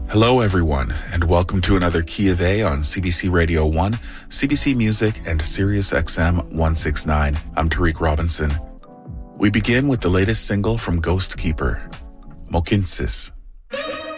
Hello, everyone, and welcome to another Key of A on CBC Radio 1, CBC Music, and Sirius XM 169. I'm Tariq Robinson. We begin with the latest single from Ghost Keeper, Mokinsis.